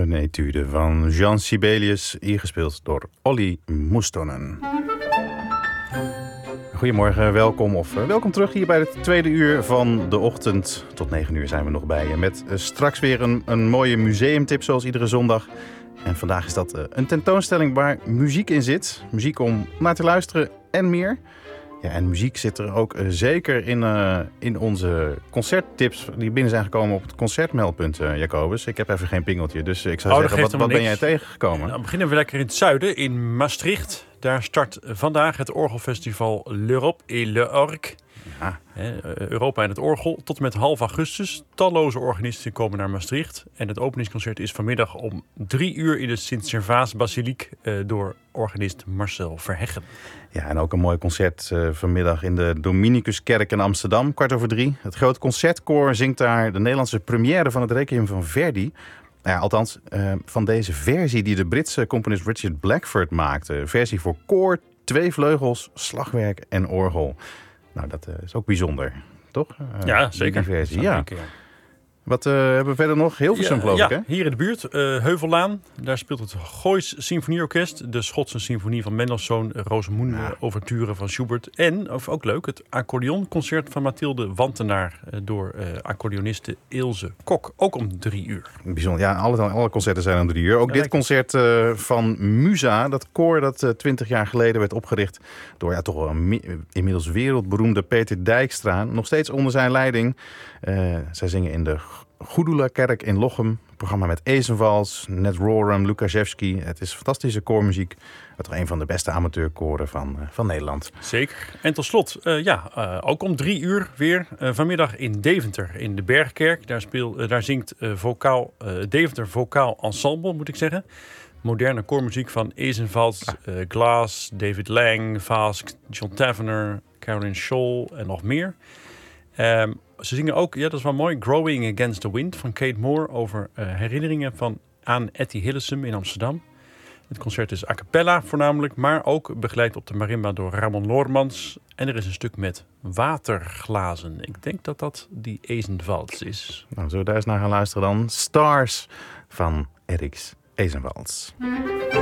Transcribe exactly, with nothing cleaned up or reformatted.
Een etude van Jean Sibelius, ingespeeld door Olli Mustonen. Goedemorgen, welkom of uh, welkom terug hier bij het tweede uur van de ochtend. Tot negen uur zijn we nog bij je met uh, straks weer een, een mooie museumtip zoals iedere zondag. En vandaag is dat uh, een tentoonstelling waar muziek in zit. Muziek om naar te luisteren en meer. Ja, en muziek zit er ook uh, zeker in, uh, in onze concerttips die binnen zijn gekomen op het concertmeldpunt, uh, Jacobus. Ik heb even geen pingeltje, dus ik zou oh, zeggen, wat, wat ben jij tegengekomen? Dan beginnen we lekker in het zuiden, in Maastricht. Daar start vandaag het orgelfestival L'Europe et l'Orgue. Ja. Europa en het orgel tot en met half augustus. Talloze organisten komen naar Maastricht. En het openingsconcert is vanmiddag om drie uur in de Sint-Servaas-basiliek uh, door organist Marcel Verheggen. Ja, en ook een mooi concert uh, vanmiddag in de Dominicuskerk in Amsterdam, kwart over drie. Het groot concertkoor zingt daar de Nederlandse première van het Requiem van Verdi. Nou ja, althans, uh, van deze versie die de Britse componist Richard Blackford maakte. Een versie voor koor, twee vleugels, slagwerk en orgel. Nou, dat uh, is ook bijzonder, toch? Uh, ja, zeker. Die versie, ja. Wat uh, hebben we verder nog? Hilversum, ja, geloof ja, ik, hè? Hier in de buurt, uh, Heuvellaan. Daar speelt het Goois Symfonieorkest. De Schotse symfonie van Mendelssohn. Rosamunde ja. Overture van Schubert. En, of ook leuk, het accordeonconcert van Mathilde Wantenaar. Uh, door uh, accordeoniste Ilse Kok. Ook om drie uur. Bijzonder. Ja, alle, alle concerten zijn om drie uur. Ook ja, dit concert uh, van Musa. Dat koor dat twintig uh, jaar geleden werd opgericht door ja, toch wel een inmiddels wereldberoemde Peter Dijkstra. Nog steeds onder zijn leiding. Uh, zij zingen in de Goedula-kerk in Lochem. Een programma met Ezenvals, Ned Rorem, Lukaszewski. Het is fantastische koormuziek. Toch een van de beste amateurkoren van, uh, van Nederland. Zeker. En tot slot, uh, ja, uh, ook om drie uur weer uh, vanmiddag in Deventer, in de Bergkerk. Daar, speel, uh, daar zingt uh, vocaal, uh, Deventer Vocaal Ensemble, moet ik zeggen. Moderne koormuziek van Ezenvals, ah. uh, Glass, David Lang, Vask, John Tavener, Caroline Scholl en nog meer. Um, Ze zingen ook, ja, dat is wel mooi, Growing Against the Wind van Kate Moore over uh, herinneringen van aan Etty Hillesum in Amsterdam. Het concert is a cappella voornamelijk, maar ook begeleid op de marimba door Ramon Loormans. En er is een stuk met waterglazen. Ik denk dat dat die Ezenvals is. Nou, zullen we daar eens naar gaan luisteren dan? Stars van Eriks Ezenvals.